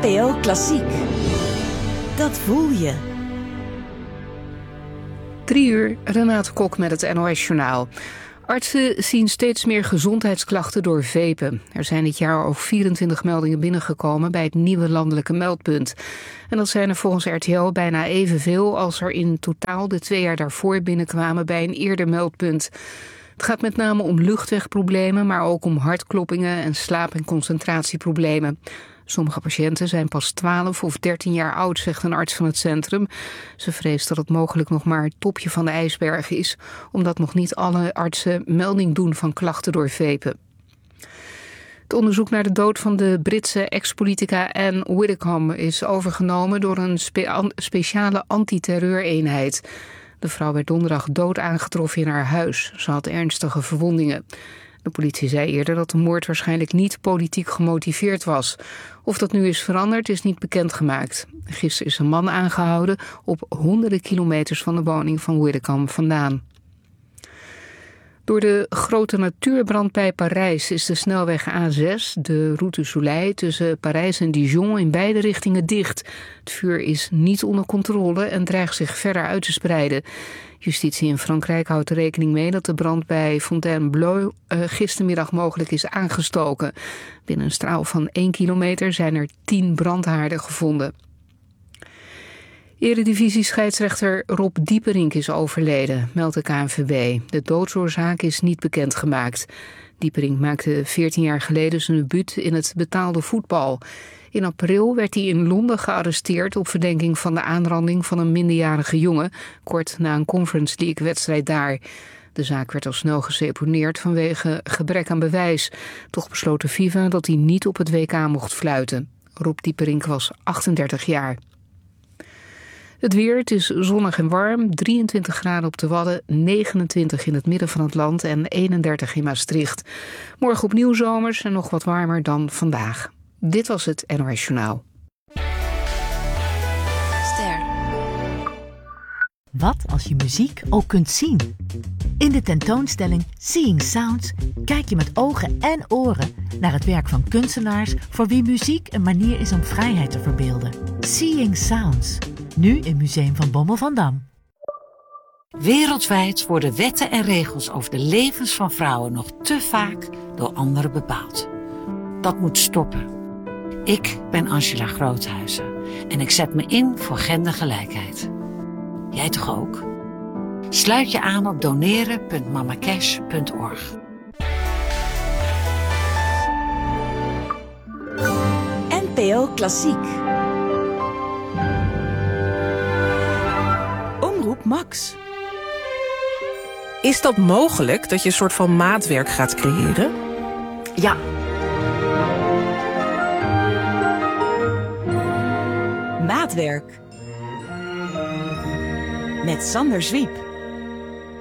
NPO Klassiek. Dat voel je. 3:00, Renate Kok met het NOS-journaal. Artsen zien steeds meer gezondheidsklachten door vapen. Er zijn dit jaar ook 24 meldingen binnengekomen bij het nieuwe landelijke meldpunt. En dat zijn er volgens RTL bijna evenveel als er in totaal de 2 jaar daarvoor binnenkwamen bij een eerder meldpunt. Het gaat met name om luchtwegproblemen, maar ook om hartkloppingen en slaap- en concentratieproblemen. Sommige patiënten zijn pas 12 of 13 jaar oud, zegt een arts van het centrum. Ze vreest dat het mogelijk nog maar het topje van de ijsberg is, omdat nog niet alle artsen melding doen van klachten door vapen. Het onderzoek naar de dood van de Britse ex-politica Anne Widdecombe is overgenomen door een speciale antiterreureenheid. De vrouw werd donderdag dood aangetroffen in haar huis. Ze had ernstige verwondingen. De politie zei eerder dat de moord waarschijnlijk niet politiek gemotiveerd was. Of dat nu is veranderd is niet bekendgemaakt. Gisteren is een man aangehouden op honderden kilometers van de woning van Widdecombe vandaan. Door de grote natuurbrand bij Parijs is de snelweg A6, de route Soleil, tussen Parijs en Dijon in beide richtingen dicht. Het vuur is niet onder controle en dreigt zich verder uit te spreiden. Justitie in Frankrijk houdt er rekening mee dat de brand bij Fontainebleau gistermiddag mogelijk is aangestoken. Binnen een straal van 1 kilometer zijn er 10 brandhaarden gevonden. Eredivisie-scheidsrechter Rob Dieperink is overleden, meldt de KNVB. De doodsoorzaak is niet bekendgemaakt. Dieperink maakte 14 jaar geleden zijn debuut in het betaalde voetbal. In april werd hij in Londen gearresteerd op verdenking van de aanranding van een minderjarige jongen, kort na een Conference League-wedstrijd daar. De zaak werd al snel geseponeerd vanwege gebrek aan bewijs. Toch besloot de FIFA dat hij niet op het WK mocht fluiten. Rob Dieperink was 38 jaar. Het weer, het is zonnig en warm, 23 graden op de Wadden, 29 in het midden van het land en 31 in Maastricht. Morgen opnieuw zomers en nog wat warmer dan vandaag. Dit was het NOS Journaal. Ster. Wat als je muziek ook kunt zien? In de tentoonstelling Seeing Sounds kijk je met ogen en oren naar het werk van kunstenaars voor wie muziek een manier is om vrijheid te verbeelden. Seeing Sounds, nu in Museum van Bommel van Dam. Wereldwijd worden wetten en regels over de levens van vrouwen nog te vaak door anderen bepaald. Dat moet stoppen. Ik ben Angela Groothuizen en ik zet me in voor gendergelijkheid. Jij toch ook? Sluit je aan op doneren.mamacash.org. NPO Klassiek. Omroep Max. Is dat mogelijk, dat je een soort van maatwerk gaat creëren? Ja. Maatwerk. Met Sander Zwiep.